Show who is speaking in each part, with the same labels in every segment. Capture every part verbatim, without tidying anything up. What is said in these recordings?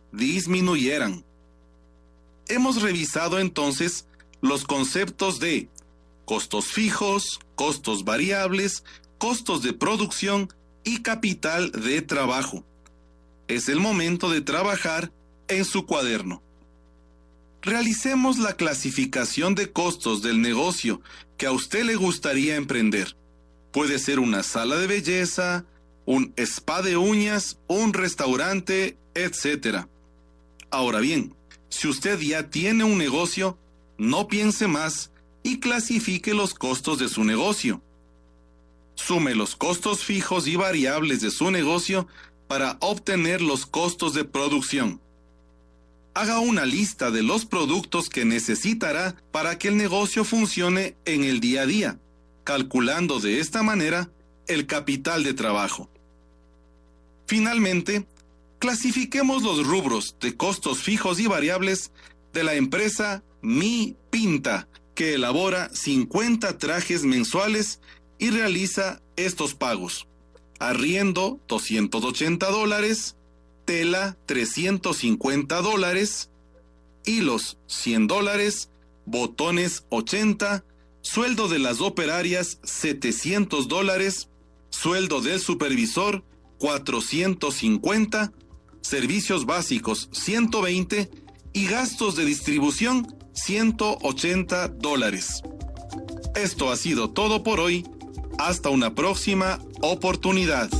Speaker 1: disminuyeran. Hemos revisado entonces los conceptos de costos fijos, costos variables, costos de producción y capital de trabajo. Es el momento de trabajar en su cuaderno. Realicemos la clasificación de costos del negocio que a usted le gustaría emprender. Puede ser una sala de belleza, un spa de uñas, un restaurante, etcétera. Ahora bien, si usted ya tiene un negocio, no piense más y clasifique los costos de su negocio. Sume los costos fijos y variables de su negocio para obtener los costos de producción. Haga una lista de los productos que necesitará para que el negocio funcione en el día a día, calculando de esta manera el capital de trabajo. Finalmente, clasifiquemos los rubros de costos fijos y variables de la empresa Mi Pinta, que elabora cincuenta trajes mensuales y realiza estos pagos: arriendo doscientos ochenta dólares, tela trescientos cincuenta dólares, hilos cien dólares, botones ochenta, sueldo de las operarias setecientos dólares, sueldo del supervisor cuatrocientos cincuenta, servicios básicos ciento veinte y gastos de distribución ciento ochenta dólares. Esto ha sido todo por hoy. Hasta una próxima oportunidad.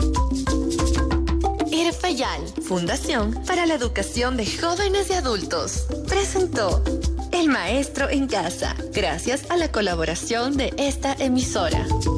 Speaker 2: IRFEYAL, Fundación para la Educación de Jóvenes y Adultos, presentó El Maestro en Casa, gracias a la colaboración de esta emisora.